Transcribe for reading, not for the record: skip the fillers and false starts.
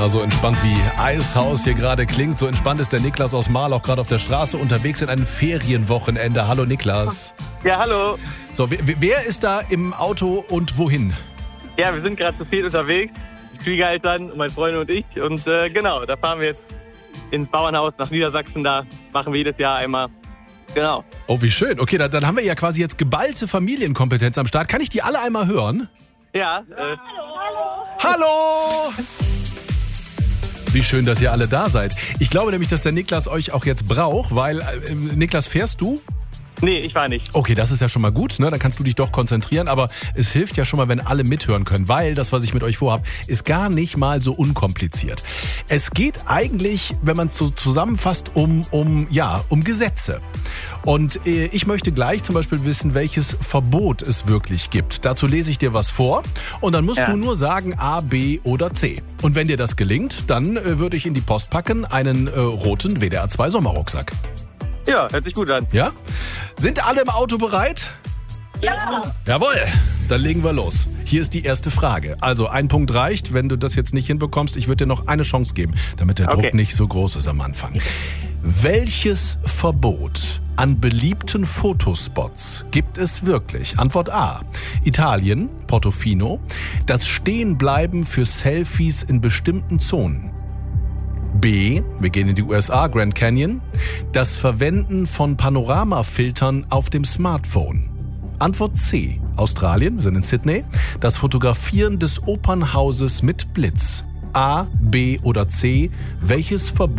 So entspannt wie Eishaus hier gerade klingt. So entspannt ist der Niklas aus Marl auch gerade auf der Straße unterwegs in einem Ferienwochenende. Hallo Niklas. Ja, hallo. So, wer ist da im Auto und wohin? Ja, wir sind gerade zu viel unterwegs. Die Schwiegereltern und meine Freundin und ich. Und genau, da fahren wir jetzt ins Bauernhaus nach Niedersachsen. Da machen wir jedes Jahr einmal. Genau. Oh, wie schön. Okay, dann haben wir ja quasi jetzt geballte Familienkompetenz am Start. Kann ich die alle einmal hören? Ja. Hallo! Wie schön, dass ihr alle da seid. Ich glaube nämlich, dass der Niklas euch auch jetzt braucht, weil, Niklas, fährst du? Nee, ich war nicht. Okay, das ist ja schon mal gut, ne? Dann kannst du dich doch konzentrieren, aber es hilft ja schon mal, wenn alle mithören können, weil das, was ich mit euch vorhabe, ist gar nicht mal so unkompliziert. Es geht eigentlich, wenn man es so zusammenfasst, um Gesetze. Und ich möchte gleich zum Beispiel wissen, welches Verbot es wirklich gibt. Dazu lese ich dir was vor und dann musst du nur sagen A, B oder C. Und wenn dir das gelingt, dann würde ich in die Post packen einen roten WDR 2 Sommerrucksack. Ja, hört sich gut an. Ja? Sind alle im Auto bereit? Ja. Jawohl, dann legen wir los. Hier ist die erste Frage. Also ein Punkt reicht, wenn du das jetzt nicht hinbekommst. Ich würde dir noch eine Chance geben, damit der Druck nicht so groß ist am Anfang. Welches Verbot an beliebten Fotospots gibt es wirklich? Antwort A. Italien, Portofino. Das Stehenbleiben für Selfies in bestimmten Zonen. B. Wir gehen in die USA, Grand Canyon. Das Verwenden von Panoramafiltern auf dem Smartphone. Antwort C. Australien, wir sind in Sydney. Das Fotografieren des Opernhauses mit Blitz. A, B oder C. Welches Verbot